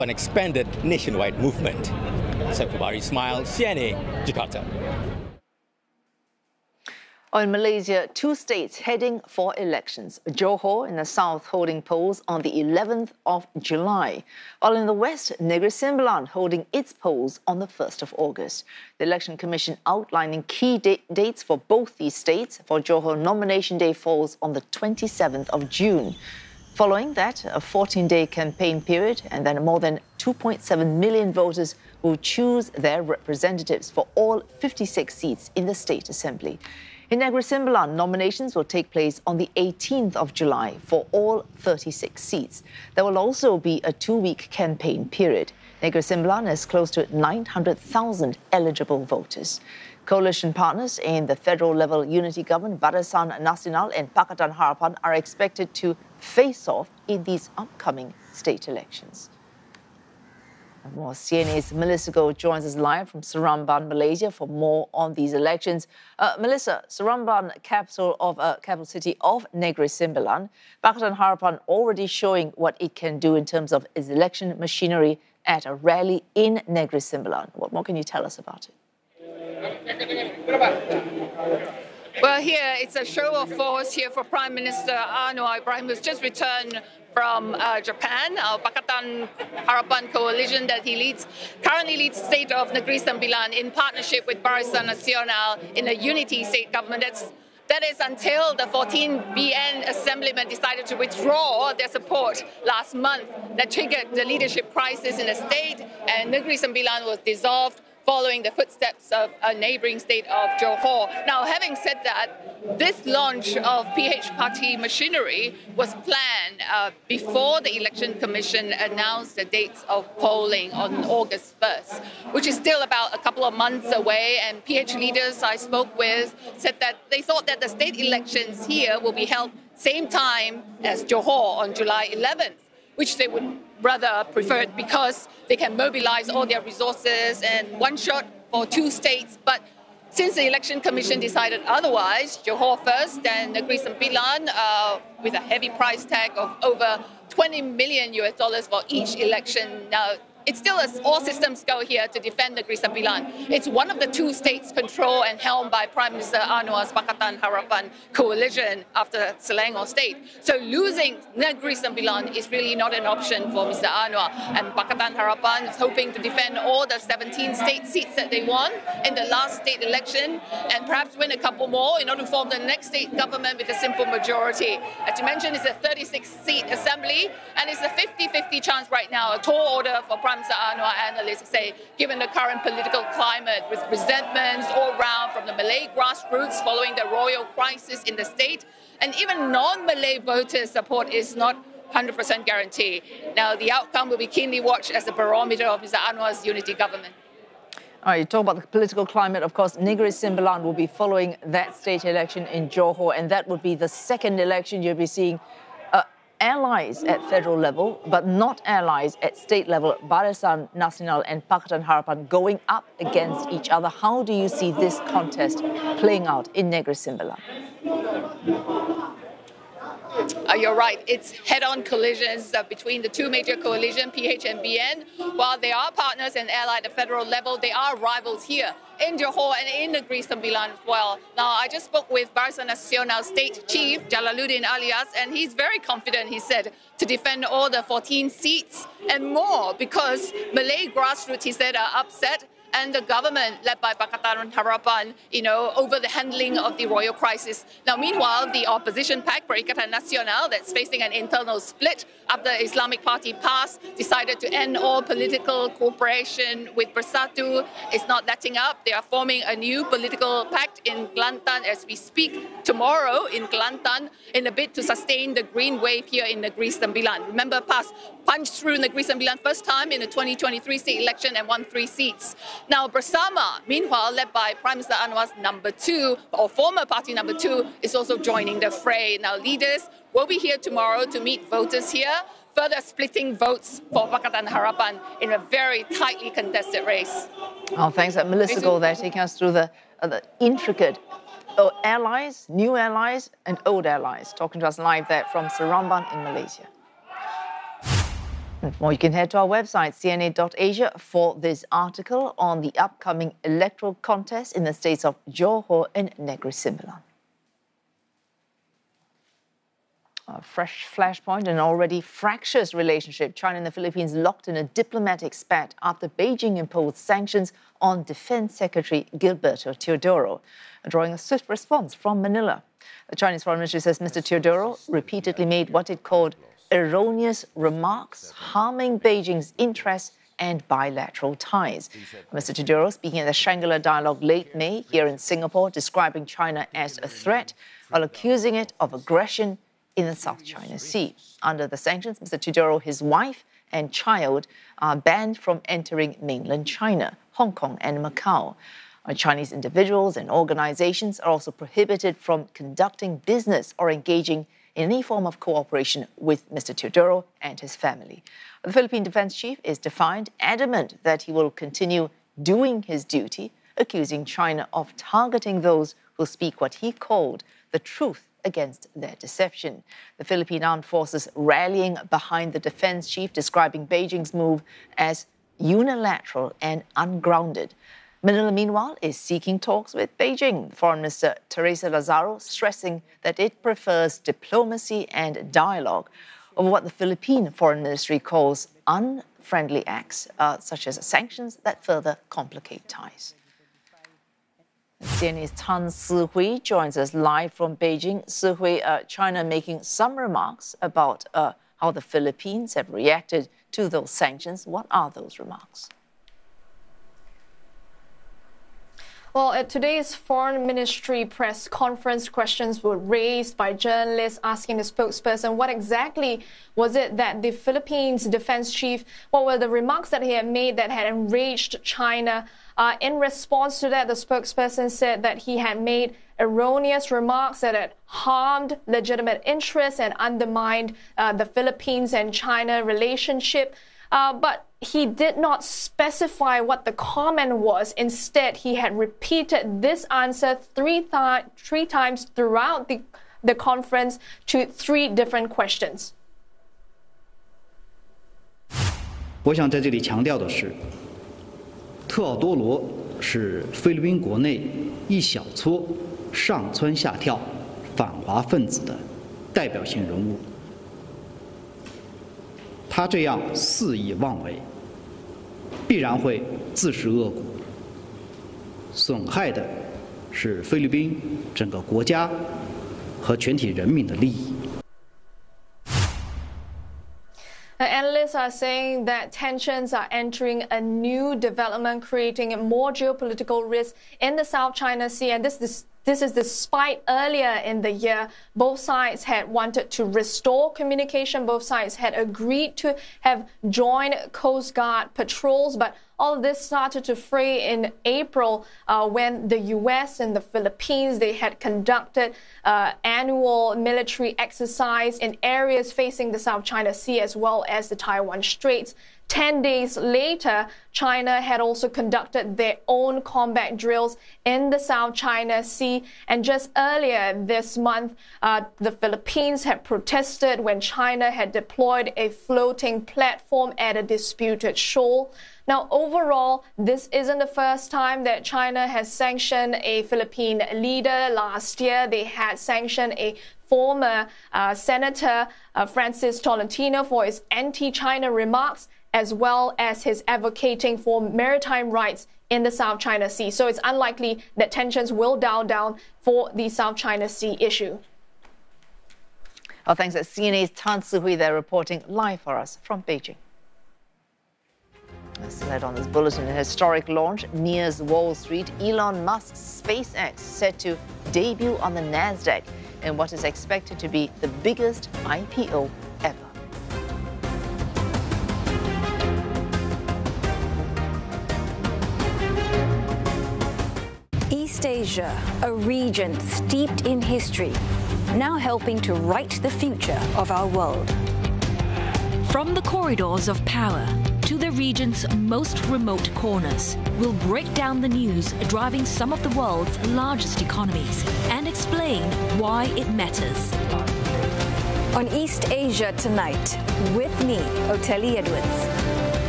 an expanded nationwide movement. Saiful Ismail, CNA, Jakarta. In Malaysia, two states heading for elections. Johor in the south holding polls on the 11th of July, while in the west, Negeri Sembilan holding its polls on the 1st of August. The Election Commission outlining key dates for both these states. For Johor, nomination day falls on the 27th of June. Following that, a 14-day campaign period, and then more than 2.7 million voters will choose their representatives for all 56 seats in the State Assembly. In Negeri Sembilan, nominations will take place on the 18th of July for all 36 seats. There will also be a 2-week campaign period. Negeri Sembilan has close to 900,000 eligible voters. Coalition partners in the federal-level unity government, Barisan Nasional and Pakatan Harapan, are expected to face off in these upcoming state elections. And more, CNA's Melissa Goh joins us live from Seremban, Malaysia, for more on these elections. Melissa, Seremban, capital city of Negeri Sembilan, Pakatan Harapan already showing what it can do in terms of its election machinery at a rally in Negeri Sembilan. What more can you tell us about it? Well, here it's a show of force here for Prime Minister Anwar Ibrahim, who's just returned from Japan. Our Pakatan Harapan coalition that he leads currently leads the state of Negeri Sembilan in partnership with Barisan Nasional in a unity state government. That is until the 14 BN assemblymen decided to withdraw their support last month. That triggered the leadership crisis in the state, and Negeri Sembilan was dissolved following the footsteps of a neighbouring state of Johor. Now, having said that, this launch of PH party machinery was planned before the Election Commission announced the dates of polling on August 1st, which is still about a couple of months away. And PH leaders I spoke with said that they thought that the state elections here will be held same time as Johor on July 11th, which they would rather prefer because they can mobilize all their resources and one shot for two states. But since the Election Commission decided otherwise, Johor first, then Negeri Sembilan, with a heavy price tag of over $20 million for each election. Now, it's still all systems go here to defend Negeri Sembilan. It's one of the two states controlled and helmed by Prime Minister Anwar's Pakatan Harapan coalition after Selangor state. So losing Negeri Sembilan is really not an option for Mr. Anwar. And Pakatan Harapan is hoping to defend all the 17 state seats that they won in the last state election and perhaps win a couple more in order to form the next state government with a simple majority. As you mentioned, it's a 36-seat assembly and it's a 50-50 chance right now, a tall order for Prime Minister Anwar. Analysts say, given the current political climate with resentments all around from the Malay grassroots following the royal crisis in the state, and even non-Malay voters' support is not 100% guaranteed. Now, the outcome will be keenly watched as a barometer of Mr. Anwar's unity government. All right, you talk about the political climate. Of course, Negeri Sembilan will be following that state election in Johor, and that would be the second election you'll be seeing allies at federal level, but not allies at state level, Barisan Nasional and Pakatan Harapan going up against each other. How do you see this contest playing out in Negeri Sembilan? You're right. It's head-on collisions between the two major coalitions, PH and BN. While they are partners and allied at federal level, they are rivals here in Johor and in Negeri Sembilan as well. Now, I just spoke with Barisan Nasional State Chief Jalaluddin Alias, and he's very confident, he said, to defend all the 14 seats and more because Malay grassroots, he said, are upset. And the government, led by Pakatan Harapan, over the handling of the royal crisis. Now, meanwhile, the opposition pact, Perikatan Nasional, that's facing an internal split after the Islamic Party PAS decided to end all political cooperation with Bersatu, is not letting up. They are forming a new political pact in Kelantan as we speak tomorrow in Kelantan in a bid to sustain the green wave here in Negeri Sembilan. Remember, PAS punched through Negeri Sembilan first time in the 2023 state election and won 3 seats. Now, Bersama, meanwhile, led by Prime Minister Anwar's number 2, or former party number 2, is also joining the fray. Now, leaders will be here tomorrow to meet voters here, further splitting votes for Pakatan Harapan in a very tightly contested race. Oh, thanks. Melissa Goh there taking us through the intricate allies, new allies, and old allies, talking to us live there from Seremban in Malaysia. Or you can head to our website, cna.asia, for this article on the upcoming electoral contest in the states of Johor and Negri Sembilan. A fresh flashpoint, an already fractious relationship. China and the Philippines locked in a diplomatic spat after Beijing imposed sanctions on Defense Secretary Gilberto Teodoro, drawing a swift response from Manila. The Chinese Foreign Ministry says Mr. Teodoro repeatedly made what it called erroneous remarks harming Beijing's interests and bilateral ties. Mr. Teodoro, speaking at the Shangri-La Dialogue late May here in Singapore, describing China as a threat while accusing it of aggression in the South China Sea. Under the sanctions, Mr. Teodoro, his wife and child are banned from entering mainland China, Hong Kong and Macau. Chinese individuals and organizations are also prohibited from conducting business or engaging in any form of cooperation with Mr. Teodoro and his family. The Philippine defense chief is defiant, adamant that he will continue doing his duty, accusing China of targeting those who speak what he called the truth against their deception. The Philippine Armed Forces rallying behind the defense chief, describing Beijing's move as unilateral and ungrounded. Manila, meanwhile, is seeking talks with Beijing. Foreign Minister Teresa Lazaro stressing that it prefers diplomacy and dialogue over what the Philippine Foreign Ministry calls unfriendly acts, such as sanctions that further complicate ties. CNA's Tan Si-hui joins us live from Beijing. Si-hui, China making some remarks about how the Philippines have reacted to those sanctions. What are those remarks? Well, at today's Foreign Ministry press conference, questions were raised by journalists asking the spokesperson what exactly was it that the Philippines defense chief, what were the remarks that he had made that had enraged China? In response to that, the spokesperson said that he had made erroneous remarks that had harmed legitimate interests and undermined the Philippines and China relationship. But he did not specify what the comment was. Instead, he had repeated this answer three times throughout the conference to three different questions. 我想在这里强调的是，特奥多罗是菲律宾国内一小撮上蹿下跳反华分子的代表性人物。他这样肆意妄为，必然会自食恶果，损害的是菲律宾整个国家和全体人民的利益。 Analysts are saying that tensions are entering a new development, creating more geopolitical risk in the South China Sea. And this is despite earlier in the year, both sides had wanted to restore communication. Both sides had agreed to have joint Coast Guard patrols. But all of this started to fray in April when the U.S. and the Philippines, they had conducted annual military exercise in areas facing the South China Sea as well as the Taiwan Straits. 10 days later, China had also conducted their own combat drills in the South China Sea. And just earlier this month, the Philippines had protested when China had deployed a floating platform at a disputed shoal. Now, overall, this isn't the first time that China has sanctioned a Philippine leader. Last year, they had sanctioned a former Senator Francis Tolentino for his anti-China remarks, as well as his advocating for maritime rights in the South China Sea. So it's unlikely that tensions will dial down for the South China Sea issue. Well, thanks to CNA's Tan Si-hui there reporting live for us from Beijing. As led on this bulletin, a historic launch nears Wall Street. Elon Musk's SpaceX set to debut on the NASDAQ in what is expected to be the biggest IPO ever. East Asia, a region steeped in history, now helping to write the future of our world. From the corridors of power to the region's most remote corners, we'll break down the news driving some of the world's largest economies and explain why it matters. On East Asia Tonight, with me, Oteli Edwards.